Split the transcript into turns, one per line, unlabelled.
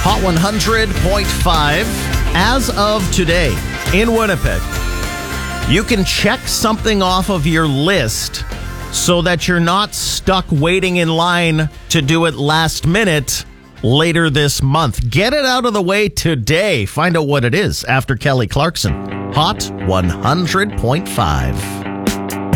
Hot 100.5. As of today, in Winnipeg, you can check something off of your list so that you're not stuck waiting in line to do it last minute later this month. Get it out of the way today. Find out what it is after Kelly Clarkson. Hot 100.5.